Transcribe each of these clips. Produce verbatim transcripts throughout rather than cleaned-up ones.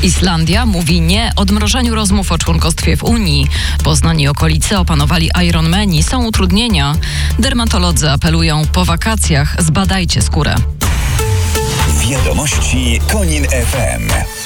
Islandia mówi nie odmrożeniu rozmów o członkostwie w Unii. Poznań i okolice opanowali Ironmani, są utrudnienia. Dermatolodzy apelują: po wakacjach zbadajcie skórę. Wiadomości Konin F M.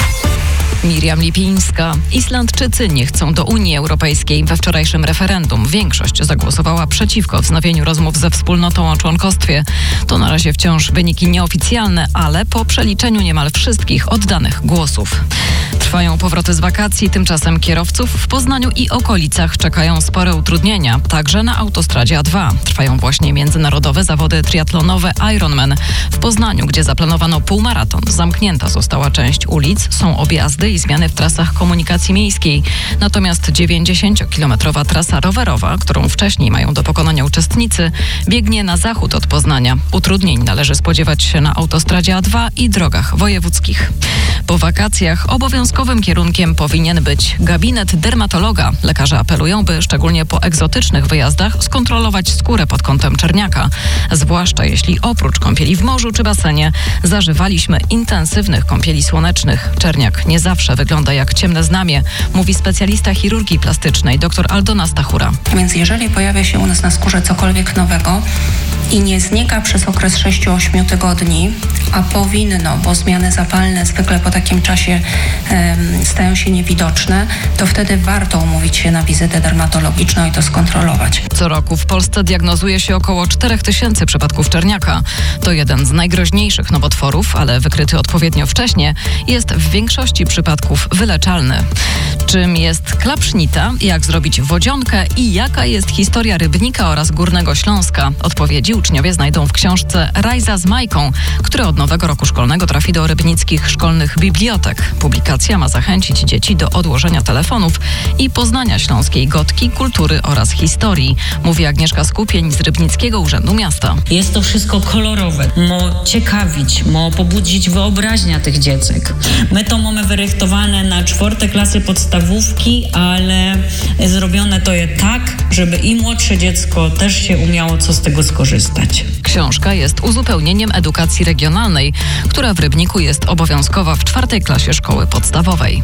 Miriam Lipińska. Islandczycy nie chcą do Unii Europejskiej. We wczorajszym referendum większość zagłosowała przeciwko wznowieniu rozmów ze wspólnotą o członkostwie. To na razie wciąż wyniki nieoficjalne, ale po przeliczeniu niemal wszystkich oddanych głosów. Trwają powroty z wakacji, tymczasem kierowców w Poznaniu i okolicach czekają spore utrudnienia, także na autostradzie A dwa. Trwają właśnie międzynarodowe zawody triatlonowe Ironman. W Poznaniu, gdzie zaplanowano półmaraton, zamknięta została część ulic, są objazdy i zmiany w trasach komunikacji miejskiej. Natomiast dziewięćdziesięciokilometrowa trasa rowerowa, którą wcześniej mają do pokonania uczestnicy, biegnie na zachód od Poznania. Utrudnień należy spodziewać się na autostradzie A dwa i drogach wojewódzkich. Po wakacjach obowiązkowym kierunkiem powinien być gabinet dermatologa. Lekarze apelują, by szczególnie po egzotycznych wyjazdach skontrolować skórę pod kątem czerniaka. Zwłaszcza jeśli oprócz kąpieli w morzu czy basenie zażywaliśmy intensywnych kąpieli słonecznych. Czerniak nie zawsze wygląda jak ciemne znamie, mówi specjalista chirurgii plastycznej dr Aldona Stachura. Więc jeżeli pojawia się u nas na skórze cokolwiek nowego i nie znika przez okres sześć do ośmiu tygodni, a powinno, bo zmiany zapalne zwykle po takim czasie e, stają się niewidoczne, to wtedy warto umówić się na wizytę dermatologiczną i to skontrolować. Co roku w Polsce diagnozuje się około czterech tysięcy przypadków czerniaka. To jeden z najgroźniejszych nowotworów, ale wykryty odpowiednio wcześnie jest w większości przypadków wyleczalny. Czym jest klapsznita, jak zrobić wodzionkę i jaka jest historia Rybnika oraz Górnego Śląska? Odpowiedzi uczniowie znajdą w książce Rajza z Majką, która od nowego roku szkolnego trafi do rybnickich szkolnych bibliotek. Publikacja ma zachęcić dzieci do odłożenia telefonów i poznania śląskiej gotki, kultury oraz historii, mówi Agnieszka Skupień z Rybnickiego Urzędu Miasta. Jest to wszystko kolorowe, mo ciekawić, mo pobudzić wyobraźnia tych dziecek. My to mamy wyrychtowane na czwarte klasy podstawówki, ale zrobione to je tak, żeby i młodsze dziecko też się umiało co z tego skorzystać. Książka jest uzupełnieniem edukacji regionalnej, która w Rybniku jest obowiązkowa w czwartej klasie szkoły podstawowej.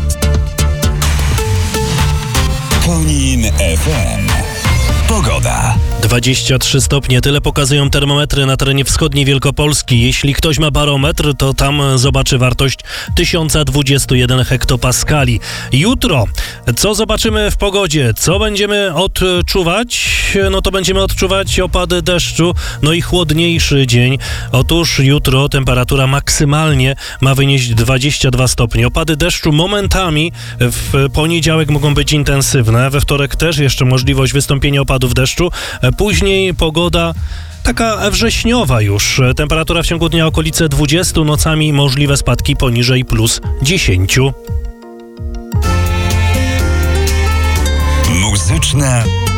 Konin F M. Pogoda. dwadzieścia trzy stopnie, tyle pokazują termometry na terenie wschodniej Wielkopolski. Jeśli ktoś ma barometr, to tam zobaczy wartość tysiąc dwadzieścia jeden hektopaskali. Jutro, co zobaczymy w pogodzie? Co będziemy odczuwać? No to będziemy odczuwać opady deszczu, no i chłodniejszy dzień. Otóż jutro temperatura maksymalnie ma wynieść dwadzieścia dwa stopnie. Opady deszczu momentami w poniedziałek mogą być intensywne. We wtorek też jeszcze możliwość wystąpienia opadów deszczu. Później pogoda taka wrześniowa już. Temperatura w ciągu dnia okolice dwudziestu, nocami możliwe spadki poniżej plus dziesięciu. Muzyczna